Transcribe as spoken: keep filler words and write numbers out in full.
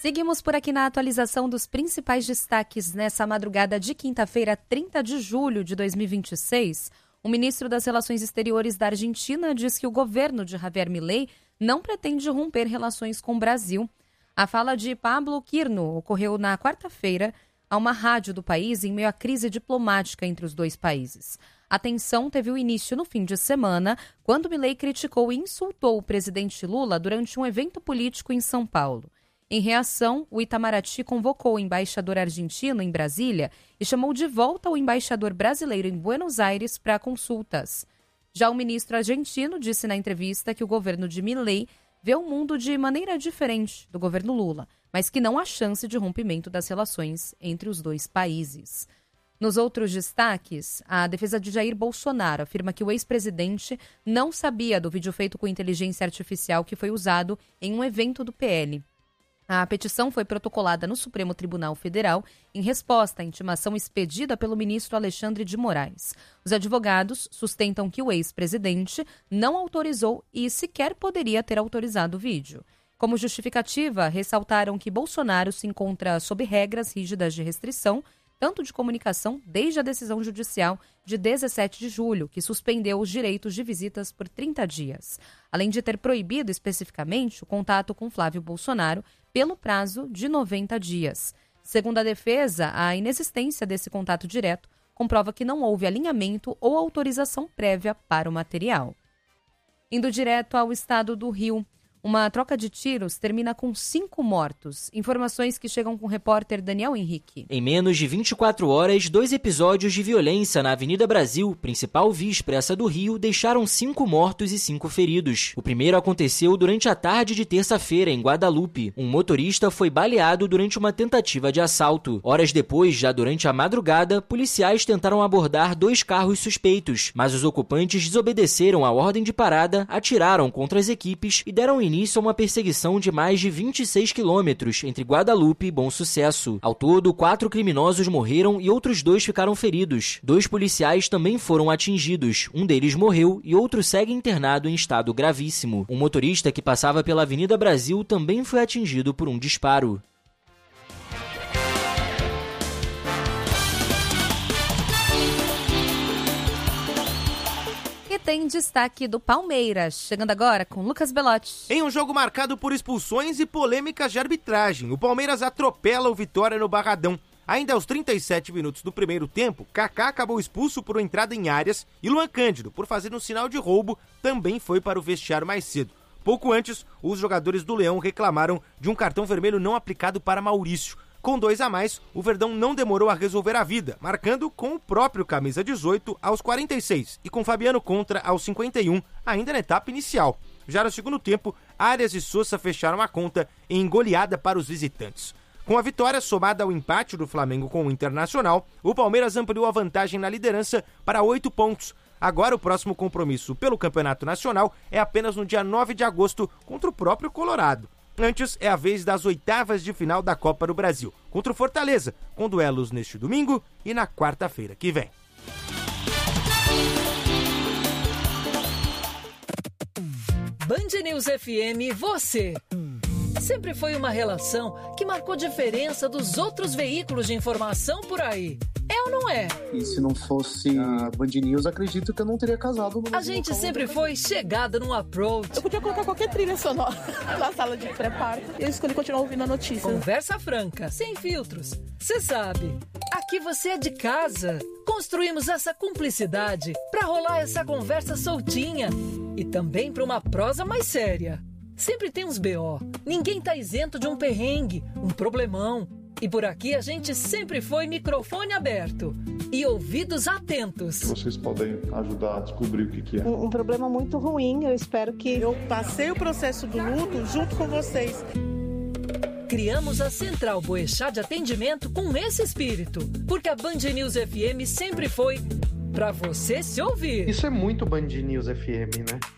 Seguimos por aqui na atualização dos principais destaques nessa madrugada de quinta-feira, trinta de julho de dois mil e vinte e seis. O ministro das Relações Exteriores da Argentina diz que o governo de Javier Milei não pretende romper relações com o Brasil. A fala de Pablo Quirno ocorreu na quarta-feira a uma rádio do país em meio à crise diplomática entre os dois países. A tensão teve o início no fim de semana, quando Milei criticou e insultou o presidente Lula durante um evento político em São Paulo. Em reação, o Itamaraty convocou o embaixador argentino em Brasília e chamou de volta o embaixador brasileiro em Buenos Aires para consultas. Já o ministro argentino disse na entrevista que o governo de Milei vê o mundo de maneira diferente do governo Lula, mas que não há chance de rompimento das relações entre os dois países. Nos outros destaques, a defesa de Jair Bolsonaro afirma que o ex-presidente não sabia do vídeo feito com inteligência artificial que foi usado em um evento do P L. A petição foi protocolada no Supremo Tribunal Federal em resposta à intimação expedida pelo ministro Alexandre de Moraes. Os advogados sustentam que o ex-presidente não autorizou e sequer poderia ter autorizado o vídeo. Como justificativa, ressaltaram que Bolsonaro se encontra sob regras rígidas de restrição, tanto de comunicação desde a decisão judicial de dezessete de julho, que suspendeu os direitos de visitas por trinta dias, além de ter proibido especificamente o contato com Flávio Bolsonaro pelo prazo de noventa dias. Segundo a defesa, a inexistência desse contato direto comprova que não houve alinhamento ou autorização prévia para o material. Indo direto ao estado do Rio, uma troca de tiros termina com cinco mortos. Informações que chegam com o repórter Daniel Henrique. Em menos de vinte e quatro horas, dois episódios de violência na Avenida Brasil, principal via expressa do Rio, deixaram cinco mortos e cinco feridos. O primeiro aconteceu durante a tarde de terça-feira, em Guadalupe. Um motorista foi baleado durante uma tentativa de assalto. Horas depois, já durante a madrugada, policiais tentaram abordar dois carros suspeitos, mas os ocupantes desobedeceram a ordem de parada, atiraram contra as equipes e deram início a uma perseguição de mais de vinte e seis quilômetros entre Guadalupe e Bom Sucesso. Ao todo, quatro criminosos morreram e outros dois ficaram feridos. Dois policiais também foram atingidos. Um deles morreu e outro segue internado em estado gravíssimo. Um motorista que passava pela Avenida Brasil também foi atingido por um disparo. Tem destaque do Palmeiras, chegando agora com Lucas Belotti. Em um jogo marcado por expulsões e polêmicas de arbitragem, o Palmeiras atropela o Vitória no Barradão. Ainda aos trinta e sete minutos do primeiro tempo, Kaká acabou expulso por uma entrada em áreas e Luan Cândido, por fazer um sinal de roubo, também foi para o vestiário mais cedo. Pouco antes, os jogadores do Leão reclamaram de um cartão vermelho não aplicado para Maurício. Com dois a mais, o Verdão não demorou a resolver a vida, marcando com o próprio camisa dezoito aos quarenta e seis e com Fabiano Contra aos cinquenta e um, ainda na etapa inicial. Já no segundo tempo, Arias e Sousa fecharam a conta em goleada para os visitantes. Com a vitória somada ao empate do Flamengo com o Internacional, o Palmeiras ampliou a vantagem na liderança para oito pontos. Agora o próximo compromisso pelo Campeonato Nacional é apenas no dia nove de agosto contra o próprio Colorado. Antes é a vez das oitavas de final da Copa do Brasil, contra o Fortaleza, com duelos neste domingo e na quarta-feira que vem. Band News F M, você. Sempre foi uma relação que marcou diferença dos outros veículos de informação por aí. É ou não é? E se não fosse a Band News, acredito que eu não teria casado. No a gente sempre foi chegada num approach. Eu podia colocar qualquer trilha sonora na sala de preparo. E eu escolhi continuar ouvindo a notícia. Conversa franca, sem filtros. Você sabe, aqui você é de casa. Construímos essa cumplicidade pra rolar essa conversa soltinha. E também pra uma prosa mais séria. Sempre tem uns B O. Ninguém tá isento de um perrengue, um problemão. E por aqui a gente sempre foi microfone aberto e ouvidos atentos. Vocês podem ajudar a descobrir o que, que é. Um, um problema muito ruim, eu espero que... Eu passei o processo do luto junto com vocês. Criamos a Central Boechat de Atendimento com esse espírito, porque a Band News F M sempre foi pra você se ouvir. Isso é muito Band News F M, né?